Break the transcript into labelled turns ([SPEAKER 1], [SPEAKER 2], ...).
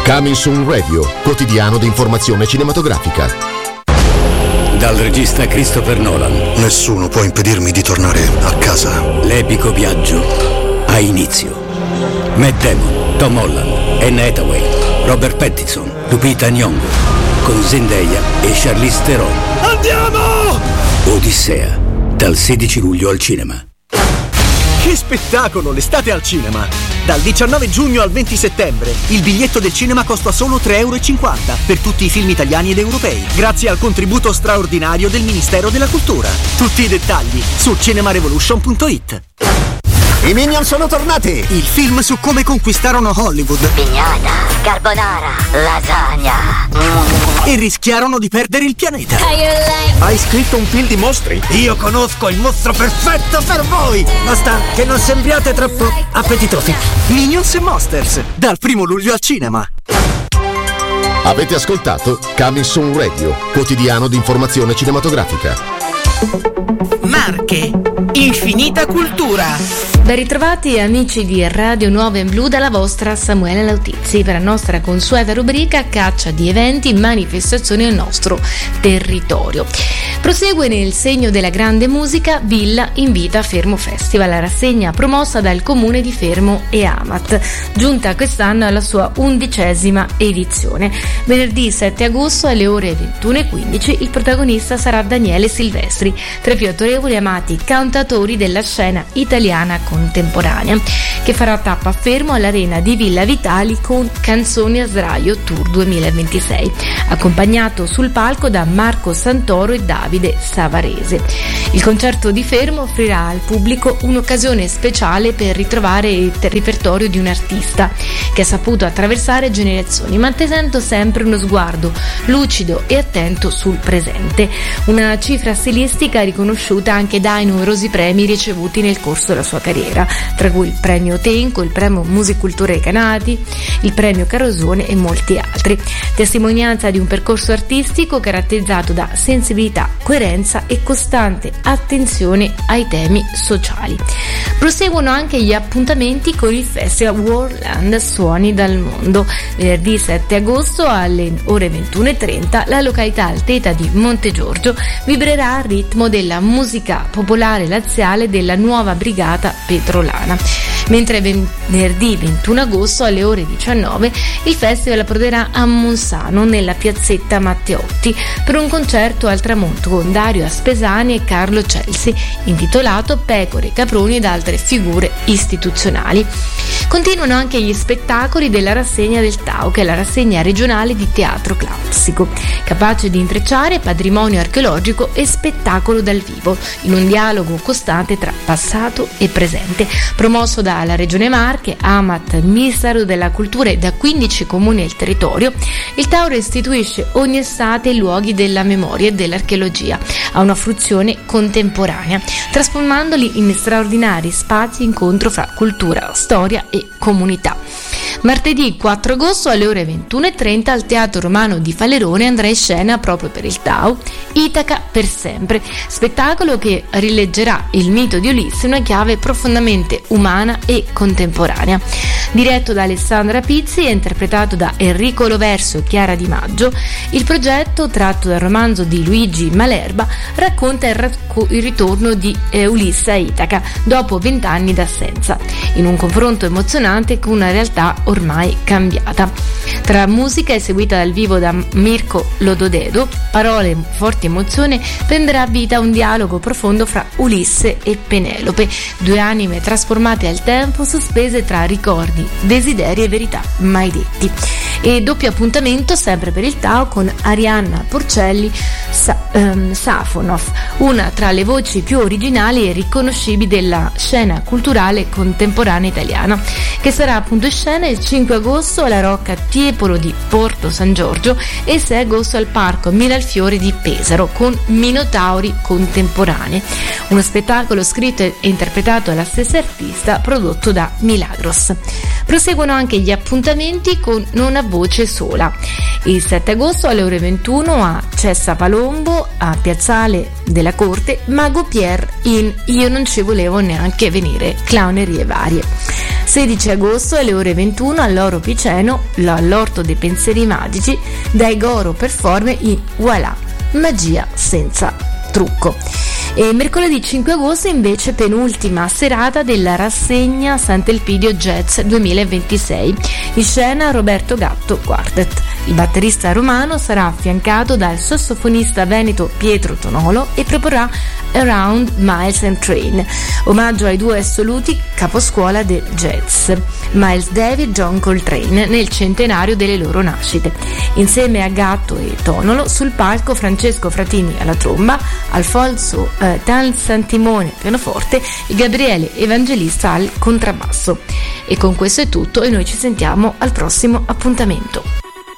[SPEAKER 1] Coming Soon Radio, quotidiano di informazione cinematografica.
[SPEAKER 2] Dal regista Christopher Nolan.
[SPEAKER 3] Nessuno può impedirmi di tornare a casa.
[SPEAKER 2] L'epico viaggio ha inizio. Matt Damon, Tom Holland, Anne Hathaway, Robert Pattinson, Lupita Nyong'o, con Zendaya e Charlize Theron.
[SPEAKER 4] Andiamo!
[SPEAKER 2] Odissea, dal 16 luglio al cinema.
[SPEAKER 4] Che spettacolo, l'estate al cinema! Dal 19 giugno al 20 settembre il biglietto del cinema costa solo €3,50 per tutti i film italiani ed europei, grazie al contributo straordinario del Ministero della Cultura. Tutti i dettagli su cinemarevolution.it.
[SPEAKER 5] I Minions sono tornati!
[SPEAKER 4] Il film su come conquistarono Hollywood.
[SPEAKER 6] Pignata, carbonara, lasagna.
[SPEAKER 4] E rischiarono di perdere il pianeta.
[SPEAKER 5] Hai scritto un film di mostri?
[SPEAKER 4] Io conosco il mostro perfetto per voi! Basta che non sembriate troppo appetitosi. Minions e Monsters, dal 1 luglio al cinema.
[SPEAKER 1] Avete ascoltato Coming Soon Radio, quotidiano di informazione cinematografica.
[SPEAKER 7] Marche, infinita cultura.
[SPEAKER 8] Ben ritrovati amici di Radio Nuova in Blu dalla vostra Samuele Lautizzi per la nostra consueta rubrica Caccia di eventi, manifestazioni nel nostro territorio. Prosegue nel segno della grande musica Villa invita Fermo Festival, la rassegna promossa dal comune di Fermo e Amat, giunta quest'anno alla sua 11ª edizione. Venerdì 7 agosto alle ore 21:15 il protagonista sarà Daniele Silvestri, tra i più autorevoli e amati cantatori della scena italiana contemporanea, che farà tappa a Fermo all'Arena di Villa Vitali con Canzoni a Sdraio Tour 2026, accompagnato sul palco da Marco Santoro e Davide Savarese. Il concerto di Fermo offrirà al pubblico un'occasione speciale per ritrovare il repertorio di un artista che ha saputo attraversare generazioni, mantenendo sempre uno sguardo lucido e attento sul presente, una cifra stilistica riconosciuta anche dai numerosi premi ricevuti nel corso della sua carriera, tra cui il premio Tenco, il premio Musicultura Recanati, il premio Carosone e molti altri. Testimonianza di un percorso artistico caratterizzato da sensibilità, coerenza e costante attenzione ai temi sociali. Proseguono anche gli appuntamenti con il Festival Worldland Suoni dal Mondo. Venerdì 7 agosto alle ore 21:30 la località Alteta di Montegiorgio vibrerà al ritmo della musica popolare laziale della nuova brigata petrolana. Mentre venerdì 21 agosto alle ore 19 il festival approderà a Monsano nella piazzetta Matteotti per un concerto al tramonto con Dario Aspesani e Carlo Celsi intitolato Pecore, Caproni ed altre figure istituzionali. Continuano anche gli spettacoli della rassegna del Tao, che è la rassegna regionale di teatro classico, capace di intrecciare patrimonio archeologico e spettacolo dal vivo in un dialogo costante tra passato e presente. Promosso dalla Regione Marche, Amat, Ministero della Cultura e da 15 comuni del territorio, il Tao restituisce ogni estate i luoghi della memoria e dell'archeologia a una fruizione contemporanea, trasformandoli in straordinari spazi incontro fra cultura, storia e comunità. Martedì 4 agosto alle ore 21:30 al Teatro Romano di Falerone andrà in scena proprio per il Tao Itaca per sempre, spettacolo che rileggerà il mito di Ulisse in una chiave profondamente umana e contemporanea. Diretto da Alessandra Pizzi e interpretato da Enrico Loverso e Chiara Di Maggio, il progetto, tratto dal romanzo di Luigi Malerba, racconta il ritorno di Ulisse a Itaca dopo 20 anni d'assenza, in un confronto emozionante con una realtà ormai cambiata. Tra musica eseguita dal vivo da Mirko Lododedo, parole e forti emozione, prenderà vita un dialogo profondo fra Ulisse e Penelope, due anime trasformate al tempo, sospese tra ricordi, desideri e verità mai detti. E doppio appuntamento sempre per il Tao con Arianna Porcelli Safonov, una tra le voci più originali e riconoscibili della scena culturale contemporanea italiana, che sarà appunto in scena il 5 agosto alla Rocca Tiepolo di Porto San Giorgio e il 6 agosto al Parco Miralfiore di Pesaro con Minotauri Contemporanei, uno spettacolo scritto e interpretato dalla stessa artista, prodotto da Milagros. Proseguono anche gli appuntamenti con Non a voce sola. Il 7 agosto alle ore 21 a Cessa Palombo, a Piazzale della Corte, Mago Pierre in Io non ci volevo neanche venire, clownerie varie. 16 agosto alle ore 21 all'Oro Piceno, all'Orto dei Pensieri Magici, dai Goro Performe in Voilà, magia senza trucco. E mercoledì 5 agosto invece penultima serata della rassegna Sant'Elpidio Jazz 2026, in scena Roberto Gatto Quartet. Il batterista romano sarà affiancato dal sassofonista veneto Pietro Tonolo e proporrà Around Miles and Train, omaggio ai due assoluti caposcuola del jazz, Miles Davis e John Coltrane, nel centenario delle loro nascite. Insieme a Gatto e Tonolo sul palco Francesco Fratini alla tromba, Alfonso Tan Santimone al pianoforte e Gabriele Evangelista al contrabbasso. E con questo è tutto e noi ci sentiamo al prossimo appuntamento.